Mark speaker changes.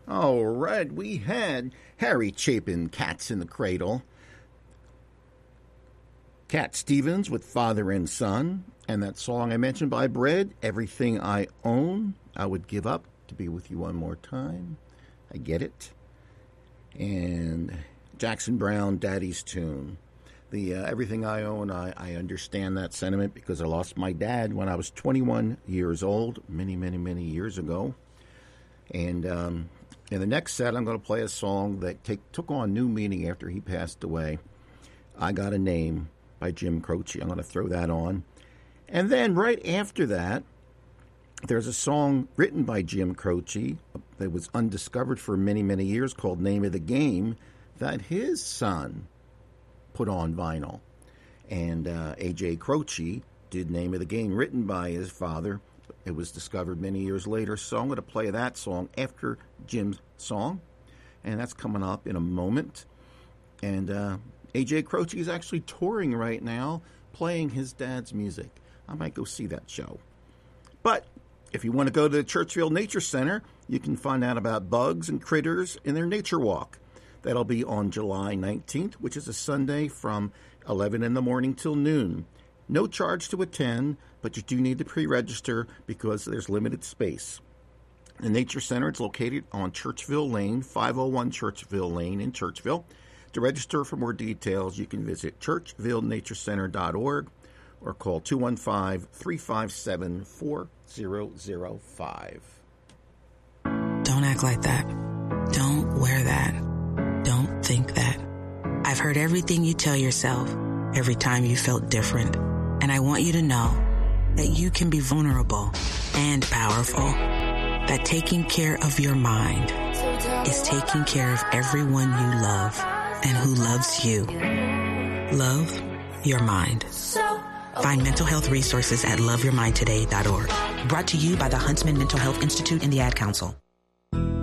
Speaker 1: All right, we had Harry Chapin, Cats in the Cradle. Cat Stevens with Father and Son. And that song I mentioned by Bread, Everything I Own, I Would Give Up to Be With You One More Time. I Get It. And Jackson Browne, Daddy's Tune. The Everything I Own, I understand that sentiment because I lost my dad when I was 21 years old, many, many, many years ago. And in the next set, I'm going to play a song that took on new meaning after he passed away. I Got a Name by Jim Croce. I'm going to throw that on. And then right after that, there's a song written by Jim Croce that was undiscovered for many, many years called Name of the Game that his son put on vinyl. And A.J. Croce did Name of the Game, written by his father. It was discovered many years later, so I'm going to play that song after Jim's song, and that's coming up in a moment. And A.J. Croce is actually touring right now, playing his dad's music. I might go see that show. But if you want to go to the Churchville Nature Center, you can find out about bugs and critters in their nature walk. That'll be on July 19th, which is a Sunday from 11 in the morning till noon. No charge to attend, but you do need to pre-register because there's limited space. The Nature Center is located on Churchville Lane, 501 Churchville Lane in Churchville. To register for more details, you can visit churchvilleNatureCenter.org or call 215-357-4005.
Speaker 2: Don't act like that. Don't wear that. Don't think that. I've heard everything you tell yourself every time you felt different. And I want you to know that you can be vulnerable and powerful. That taking care of your mind is taking care of everyone you love and who loves you. Love your mind. Find mental health resources at loveyourmindtoday.org. Brought to you by the Huntsman Mental Health Institute and the Ad Council.